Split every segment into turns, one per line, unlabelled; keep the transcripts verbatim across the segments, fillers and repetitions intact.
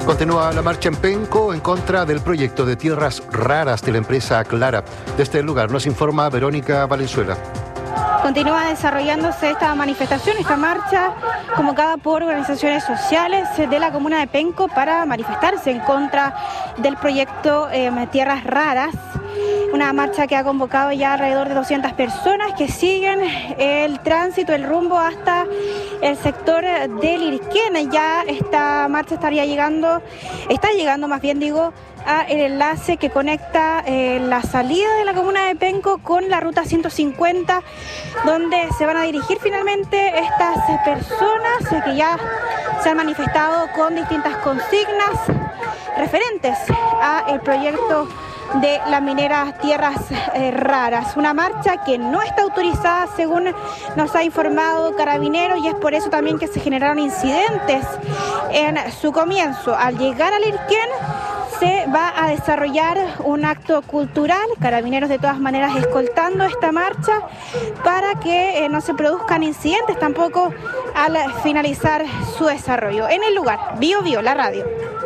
Continúa la marcha en Penco en contra del proyecto de tierras raras de la empresa Aclara. Desde el lugar nos informa Verónica Valenzuela.
Continúa desarrollándose esta manifestación, esta marcha convocada por organizaciones sociales de la comuna de Penco para manifestarse en contra del proyecto eh, Tierras Raras. Una marcha que ha convocado ya alrededor de doscientas personas que siguen el tránsito, el rumbo hasta el sector del Irquén. Ya esta marcha estaría llegando, está llegando más bien digo, a el enlace que conecta eh, la salida de la comuna de Penco con la ruta ciento cincuenta, donde se van a dirigir finalmente estas personas que ya se han manifestado con distintas consignas referentes a el proyecto de las mineras tierras eh, raras. Una marcha que no está autorizada según nos ha informado Carabineros, y es por eso también que se generaron incidentes en su comienzo. Al llegar al Irquén se va a desarrollar un acto cultural, Carabineros de todas maneras escoltando esta marcha para que eh, no se produzcan incidentes tampoco al finalizar su desarrollo. En el lugar, Bio Bio, la radio.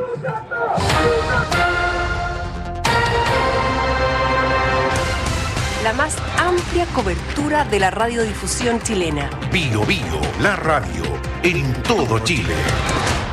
La más amplia cobertura de la radiodifusión chilena.
Bio Bio, la radio, en todo Chile.